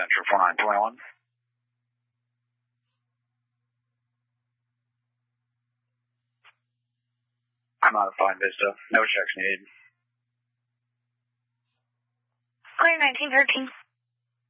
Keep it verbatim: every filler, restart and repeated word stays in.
Central four nine two one. I'm out of Fine Vista. No checks needed. Clear nineteen thirteen.